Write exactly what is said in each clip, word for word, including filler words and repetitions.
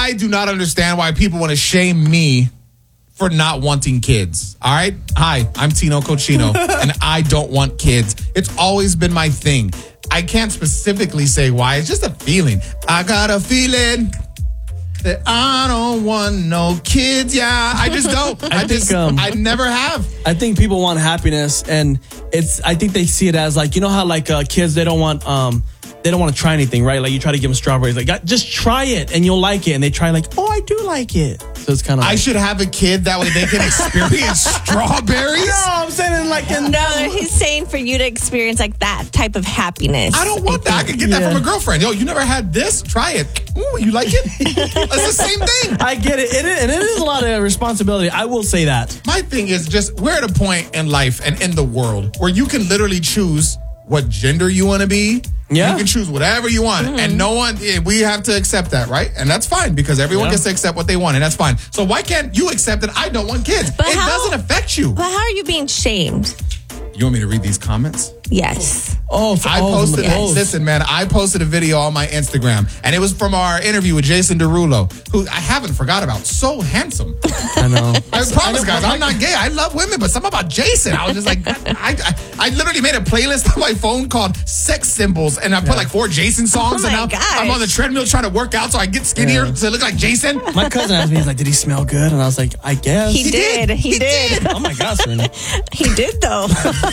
I do not understand why people want to shame me for not wanting kids. All right? Hi, I'm Tino Cochino, and I don't want kids. It's always been my thing. I can't specifically say why. It's just a feeling. I got a feeling that I don't want no kids. Yeah, I just don't. I, I just, think, um, I never have. I think people want happiness, and it's. I think they see it as like, you know how like uh, kids, they don't want um they don't want to try anything, right? Like you try to give them strawberries, like just try it and you'll like it, and they try like, oh, I do like it. So it's kind of. I like, should have a kid that way they can experience strawberries. No, I'm saying like in no, he's saying for you to experience like that type of happiness. I don't want that. I could get that Yeah. from a girlfriend. Yo, you never had this? Try it. Ooh, you like it? It's the same thing. I get it. It is, and it is a lot of responsibility. I will say that. My thing is just we're at a point in life and in the world where you can literally choose what gender you want to be. Yeah. You can choose whatever you want. Mm. And no one, we have to accept that, right? And that's fine because everyone Yeah. gets to accept what they want, and that's fine. So why can't you accept that I don't want kids? But it how- doesn't affect you. But how are you being shamed? You want me to read these comments? Yes. Oh, for, I oh, posted, yes. listen, man, I posted a video on my Instagram, and it was from our interview with Jason Derulo, who I haven't forgot about. So handsome. I know. I promise, guys, I'm not gay. I love women, but something about Jason. I was just like, I, I, I literally made a playlist on my phone called Sex Symbols, and I put Yeah. like four Jason songs, Oh and my now gosh. I'm on the treadmill trying to work out so I get skinnier Yeah. to look like Jason. My cousin asked me, he's like, did he smell good? And I was like, I guess. He, did. He, He did. did. Oh my gosh, Serena. He did though.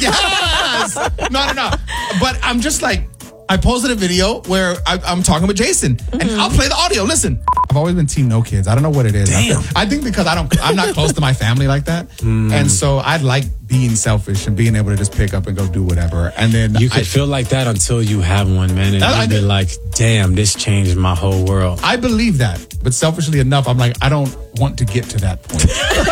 Yes. No, no, no. But I'm just like, I posted a video where I, I'm talking with Jason, and I'll play the audio. Listen, I've always been team no kids. I don't know what it is. Damn. I think, I think because I don't, I'm not close to my family like that, and so I like being selfish and being able to just pick up and go do whatever. And then You could I, feel like that until you have one, man. And I- I you'd be did. like, damn, this changed my whole world. I believe that, but selfishly enough, I'm like, I don't want to get to that point.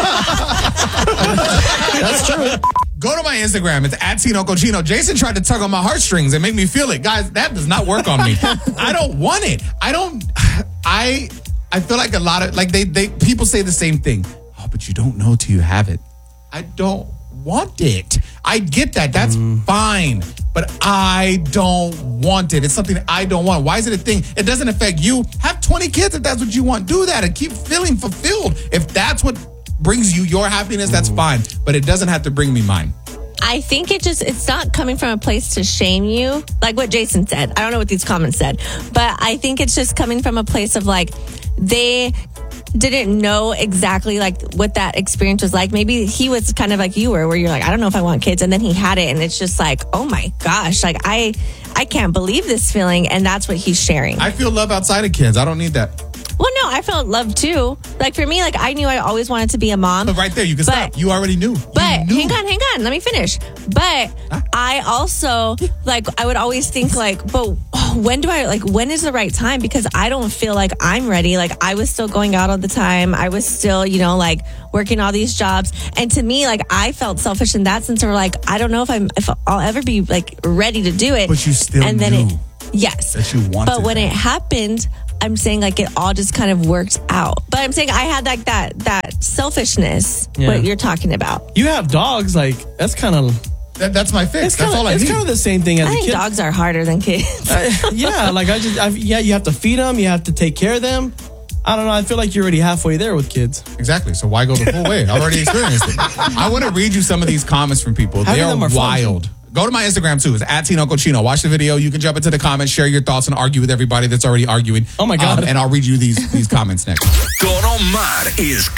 That's true. Go to my Instagram. It's at Tino Cochino. Jason tried to tug on my heartstrings and make me feel it. Guys, that does not work on me. I don't want it. I don't, I, I feel like a lot of, like they, they, people say the same thing. Oh, but you don't know till you have it. I don't want it. I get that. That's Mm. fine. But I don't want it. It's something that I don't want. Why is it a thing? It doesn't affect you. Have twenty kids if that's what you want. Do that and keep feeling fulfilled. If that's what brings you your happiness, that's fine. But it doesn't have to bring me mine. I think it just, it's not coming from a place to shame you, like what Jason said. I don't know what these comments said, but I think it's just coming from a place of like, they didn't know exactly like what that experience was like. Maybe he was kind of like you were, where you're like, I don't know if I want kids. And then he had it, and it's just like, oh my gosh, like I, I can't believe this feeling. And that's what he's sharing. I feel love outside of kids. I don't need that. Well, no, I felt love too. Like for me, like I knew I always wanted to be a mom. But right there, you can But- stop. You already knew. But you knew. hang on, hang on. Let me finish. But Huh? I also like I would always think like, but when do I like when is the right time? Because I don't feel like I'm ready. Like I was still going out all the time. I was still, you know, like working all these jobs. And to me, like I felt selfish in that sense. Or like I don't know if I'm if I'll ever be like ready to do it. But you still and then knew it yes that you wanted But when that. it happened, I'm saying like it all just kind of worked out. But I'm saying I had like that that selfishness, Yeah. what you're talking about. You have dogs, like, that's kind of, That, that's my fix. it's That's kind all of, I it's need. kind of the same thing as I a think kid. dogs are harder than kids. Uh, yeah, like I just, I, yeah, you have to feed them, you have to take care of them. I don't know, I feel like you're already halfway there with kids. Exactly. So why go the full way? I already experienced it. I want to read you some of these comments from people. They Having are them are fun. wild. Go to my Instagram too. It's at Tino Cochino. Watch the video. You can jump into the comments, share your thoughts, and argue with everybody that's already arguing. Oh my God. Um, and I'll read you these these comments next. Con Omar is